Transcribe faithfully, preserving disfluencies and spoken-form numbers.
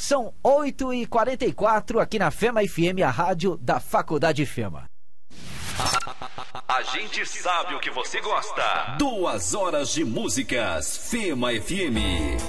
São oito e quarenta e quatro aqui na Fema F M, a rádio da Faculdade Fema. A gente sabe o que você gosta. Duas horas de músicas. Fema F M.